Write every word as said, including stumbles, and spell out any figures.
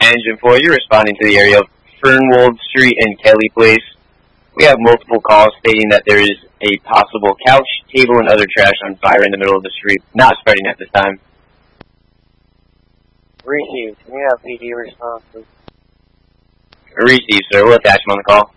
Engine four, you're responding to the area of Fernwold Street and Kelly Place. We have multiple calls stating that there is a possible couch, table, and other trash on fire in the middle of the street, not spreading at this time. Received. Can you have P D response, please? Received, sir. We'll attach him on the call.